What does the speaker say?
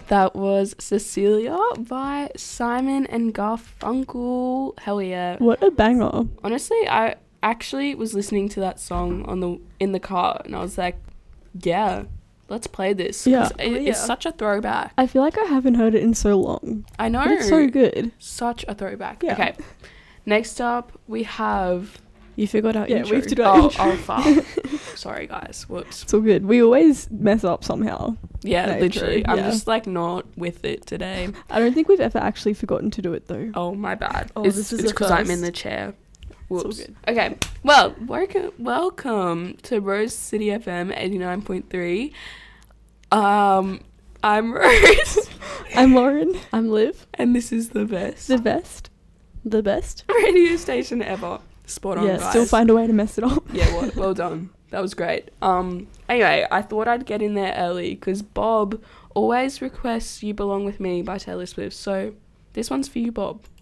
That was Cecilia by Simon and Garfunkel. Hell yeah. What a banger. Honestly, I actually was listening to that song in the car and I was like, yeah, let's play this. Yeah. It's such a throwback. I feel like I haven't heard it in so long. I know. But it's so good. Such a throwback. Yeah. Okay. Next up, we have... You forgot our intro. we have to do our intro. Oh, fuck. Sorry, guys. Whoops. It's all good. We always mess up somehow. Yeah, No, literally. true, I'm yeah. just like not with it today. I don't think we've ever actually forgotten to do it though. Oh, my bad. Oh, it's this is because the I'm in first. the chair. Whoops. It's all good. Okay. Well, welcome to Rose City FM 89.3. I'm Rose. I'm Lauren. I'm Liv. And this is the best The best. The best. radio station ever. Spot on, Yeah, guys. still find a way to mess it up. Yeah, well done. That was great. Anyway, I thought I'd get in there early because Bob always requests You Belong With Me by Taylor Swift. So this one's for you, Bob.